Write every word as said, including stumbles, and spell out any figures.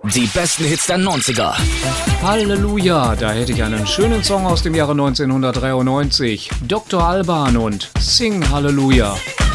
Die besten Hits der neunziger. Halleluja, da hätte ich einen schönen Song aus dem Jahre neunzehnhundertdreiundneunzig. Doktor Alban und Sing Halleluja.